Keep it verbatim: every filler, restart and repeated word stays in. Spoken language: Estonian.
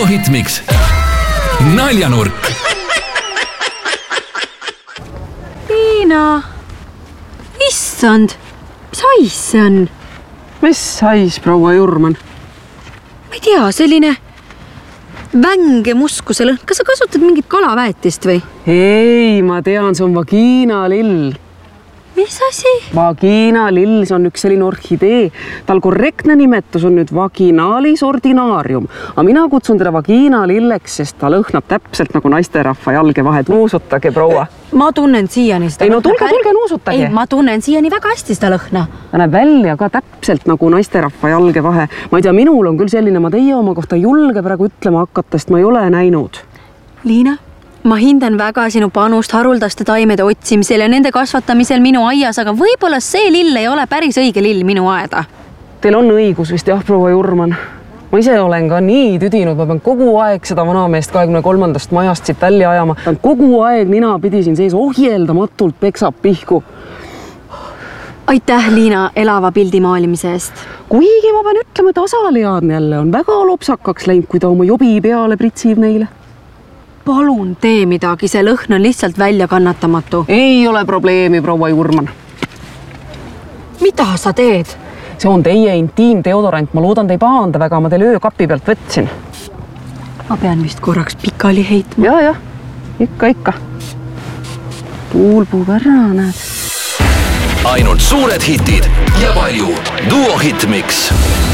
Duo Hitmix. Naljanurk. Liina, issand, mis hais see on? Mis hais, proua Jurman? Ma ei tea, selline vänge muskuse lõhn. Kas sa kasutad mingit kalaväetist või? Ei, ma tean, see on vagiinalill. Mis asi? Vagiinalill, see on üks selline orhidee. Tal korrektne nimetus on nüüd vaginalis ordinaarium. Aga mina kutsun teda vagiinalilleks, sest ta lõhnab täpselt nagu naisterahva jalge vahed. Nuusutage, proua. Ma tunnen siiani seda Ei, no lõhna. tulge, tulge, nuusutage. Ei, ma tunnen siiani väga hästi seda lõhna. Ta näeb välja ka täpselt nagu naisterahva jalge vahe. Ma ei tea, minul on küll selline, ma teie oma kohta ei julge praegu ütlema hakata, sest ma ei ole näinud. Liina, ma hindan väga sinu panust haruldaste taimede otsimisel ja nende kasvatamisel minu aias, aga võib-olla see lill ei ole päris õige lill minu aeda. Teil on õigus vist, jah, proua Jurman. Ma ise olen ka nii tüdinud, ma pean kogu aeg seda vanameest kahekümne kolmandast majast siit välja ajama. Kogu aeg nina pidi siin sees ohjeldamatult peksab pihku. Aitäh, Liina, elava pildi maalimise eest. Kuigi ma pean ütlema, et Asaliaadne jälle on väga lopsakaks läinud, kui ta oma jobi peale pritsib neile. Palun tee midagi, see lõhn on lihtsalt välja kannatamatu. Ei ole probleemi, proua Jurman. Mida sa teed? See on teie intiimdeodorant. Ma loodan, te ei pahanda väga, ma teile öökapi pealt võtsin. Ma pean vist korraks pikali heitma. Ja, ja, ikka, ikka. Tuul puub ära, näed. Ainult suured hitid ja palju Duo Hitmix.